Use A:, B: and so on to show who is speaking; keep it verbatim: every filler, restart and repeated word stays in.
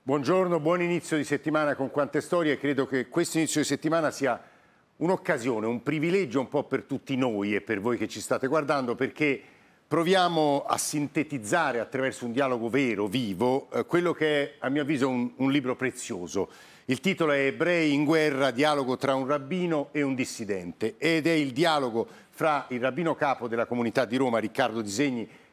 A: Buongiorno, buon inizio di settimana con Quante Storie. Credo che questo inizio di settimana sia un'occasione, un privilegio un po' per tutti noi e per voi che ci state guardando, perché proviamo a sintetizzare attraverso un dialogo vero, vivo, eh, quello che è, a mio avviso, un, un libro prezioso. Il titolo è Ebrei in guerra, dialogo tra un rabbino e un dissidente, ed è il dialogo fra il rabbino capo della comunità di Roma, Riccardo Di Segni,